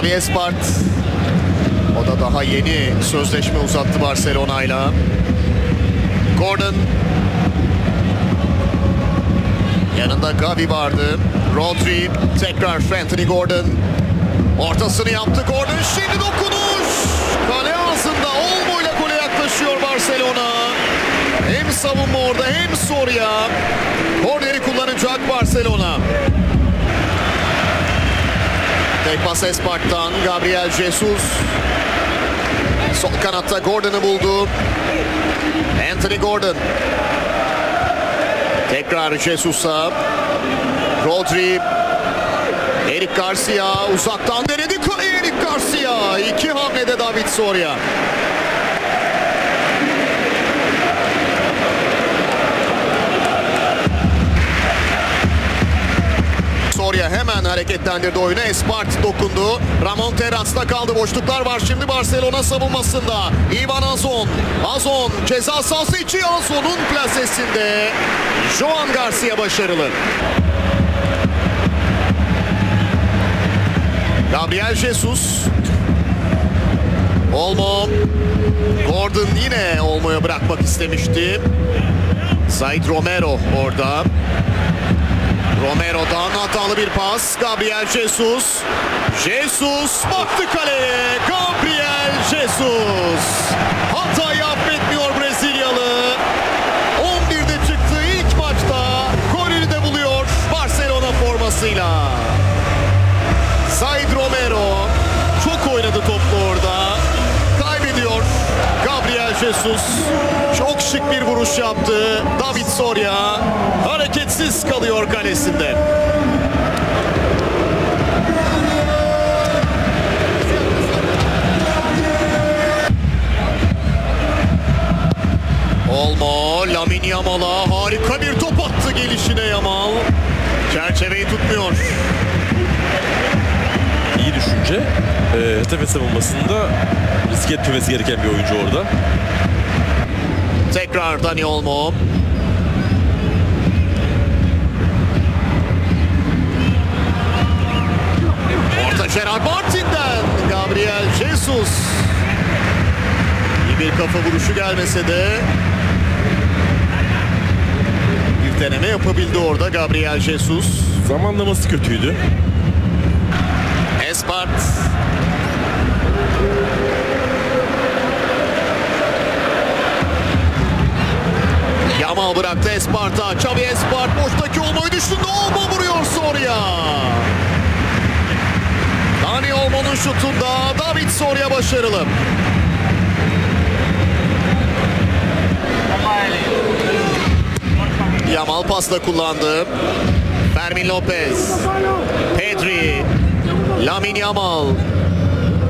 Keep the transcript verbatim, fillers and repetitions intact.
Xavi Espart. O da daha yeni sözleşme uzattı Barcelona'yla. Gordon. Yanında Gavi vardı. Rodri. Tekrar Anthony Gordon. Ortasını yaptı Gordon. Şimdi dokunuş. Kale ağzında. Olmo ile gole yaklaşıyor Barcelona. Hem savunma orada hem Soria. Korneri kullanacak Barcelona. Tek pas Espart'tan. Gabriel Jesus. Sol kanatta Gordon'u buldu. Anthony Gordon. Tekrar Jesus'a. Rodri. Eric Garcia uzaktan denedi. Kaleye Eric Garcia. İki hamlede David Soria. Soria hemen hareketlendirdi oyunu. Espart dokundu. Ramon Terras'ta kaldı. Boşluklar var şimdi Barcelona savunmasında. Ivan Azon. Azon ceza sahası içi. Azon'un plasesinde. Joan Garcia başarılı. Gabriel Jesus. Olmo. Gordon yine Olmo'ya bırakmak istemişti. Said Romero orada. Romero'dan hatalı bir pas. Gabriel Jesus. Jesus baktı kaleye. Gabriel Jesus. Hatayı affetmiyor Brezilyalı. on birde çıktı ilk maçta. Golünü de buluyor Barcelona formasıyla. Said Romero çok oynadı toplu orada. Kaybediyor Gabriel Jesus. Çok şık bir vuruş yaptı. David Soria hareketsiz kalıyor kalesinde. Olmo, Lamine Yamal'a harika bir top attı gelişine Yamal. Çerçeveyi tutmuyor. İyi düşünce. E, Hetafe savunmasında riske etmemesi gereken bir oyuncu orada. Tekrar Dani Olmo. Orta Gerard Martin'den Gabriel Jesus. İyi bir kafa vuruşu gelmese de bir deneme yapabildi orada Gabriel Jesus. Zamanlaması kötüydü. Espart. Yamal bıraktı Espart'a. Xavi Espart boştaki Olmo'yu düşündü. Olmo vuruyor Soria. Dani Olmo'nun şutunda David Soria başarılı. Yamal pasla kullandı. Fermin Lopez. Pedri. Lamine Yamal.